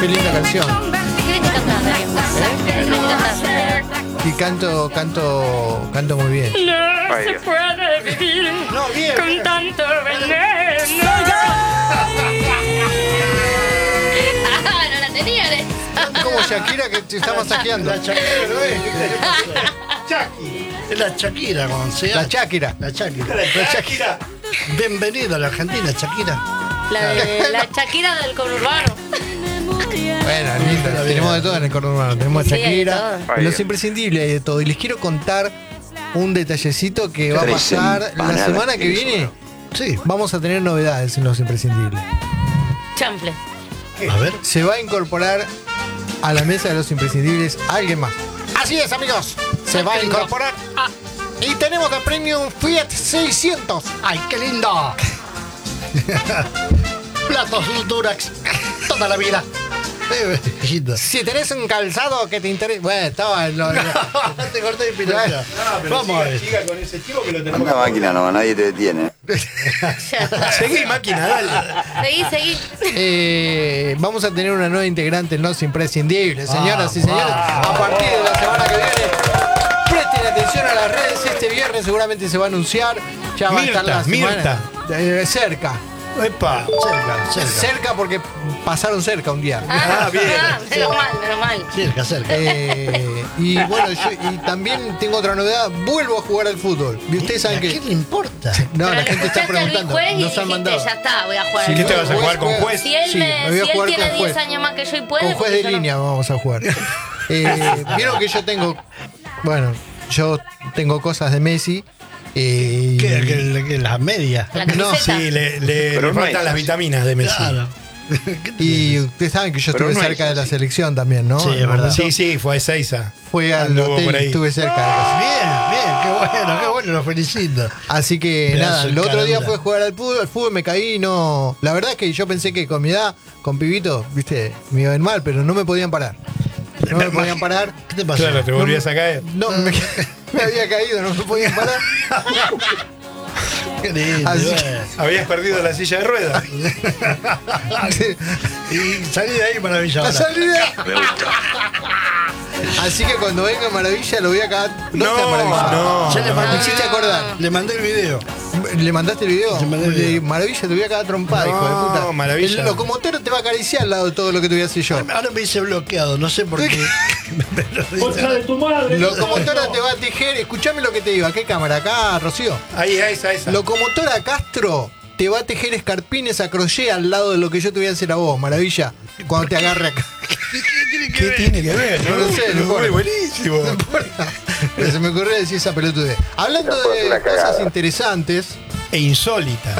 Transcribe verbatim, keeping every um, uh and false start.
Qué linda canción. ¿Qué te cantás, Darío? ¿Qué te cantás? Y canto, canto, canto muy bien. No Ay, se Dios. puede vivir No, bien. con tanto veneno. Ah, no la tenía, ¿eh? Como Shakira que te está masajeando. La Shakira, ¿no es? Shaki. Es la Shakira, como se llama. La Shakira. La Shakira. La Shakira. Bienvenido a la Argentina, Shakira. La, de, la Shakira del conurbano. Bueno, linda. Tenemos de todo en el conurbano. Tenemos a Sí, hay de Shakira. todo. Los imprescindibles hay de todo. Y les quiero contar un detallecito que va a Tres pasar la empanadas semana que que viene. Sí. Vamos a tener novedades en los imprescindibles. Chanfle. A ver. Se va a incorporar a la mesa de los imprescindibles alguien más. Así es, amigos. Se va a incorporar. Y tenemos de premio un Fiat seiscientos. ¡Ay, qué lindo! Platos Durax. Toda la vida. Eh, hijito. Si tenés un calzado que te interesa. Bueno, estaba en lo. No te corté de inspiración. Vamos a ver. Siga con ese chivo que lo tenemos. Anda máquina nomás, nadie te detiene. Seguí, máquina, dale. Seguí, seguí. Eh, vamos a tener una nueva integrante en Los Imprescindibles, señoras y señores. A partir de la semana que viene, presten atención a las redes. Este viernes seguramente se va a anunciar. Ya va a estar la Mirta, semana. Eh, cerca. Epa. Cerca, cerca. Cerca porque pasaron cerca un día. Ah, bien. Menos mal, menos mal. Cerca, cerca. Eh, y bueno, yo y también tengo otra novedad. Vuelvo a jugar al fútbol. Y ustedes ¿A saben que. quién le importa? No, Pero la le gente está escuchaste a Luis preguntando. Juez y Nos han dijiste, mandado. ya está, voy a jugar. ¿Qué te vas a jugar con Juez, juez? Si él, Sí, me- me voy a si él jugar tiene con diez juez. años más que yo y puede, Con juez porque de yo no. línea vamos a jugar. Eh, Vieron que yo tengo. Bueno, yo tengo cosas de Messi. Eh, ¿Qué, qué, qué, las medias? La No, camiseta. Sí, le, le, Pero le no faltan es las así. vitaminas de Messi. Claro. ¿Qué te y dices? ustedes saben que yo Pero estuve no cerca es de la así. selección también, ¿no? Sí, es En un verdad. momento Sí, sí, fue a Ezeiza. Fui al Anduvo por hotel y ahí. estuve cerca de casa. Bien, bien, qué bueno, qué bueno, lo felicito. Así que Pedazo nada, de el otro día caradura. fue a jugar al fútbol, al fútbol me caí y no. La verdad es que yo pensé que con mi edad, con pibito, viste, me iba a ir mal, pero no me podían parar. No me podían parar. ¿Qué te pasó? Claro, te volvías a caer. No, me, me había caído, no me podían parar. Qué lindo, Así- bueno. Habías perdido la silla de ruedas. Y salí de ahí maravillado. La salida. Así que cuando venga Maravilla lo voy a cagar. ¿Dónde No, está Maravilla? no. Ya le Me mandé, hiciste acordar. le mandé el video. ¿Le mandaste el video? Le mandé el video. Maravilla, te voy a cagar trompada, No, hijo de puta. Maravilla. El locomotor te va a acariciar al lado de todo lo que te voy a hacer yo. Ahora me hice bloqueado, no sé por qué. Concha de tu madre. Locomotora te va a tejer. Escuchame lo que te digo. ¿A qué cámara? Acá, Rocío. Ahí, a esa, esa. Locomotora Castro te va a tejer escarpines a crochet al lado de lo que yo te voy a hacer a vos, Maravilla. Cuando te agarre acá. ¿Qué tiene que ver? No lo sé, no Muy importa. buenísimo. No importa. Pero se me ocurrió decir esa pelotudez. Hablando No, fue de una cosas cagada. interesantes. E insólita.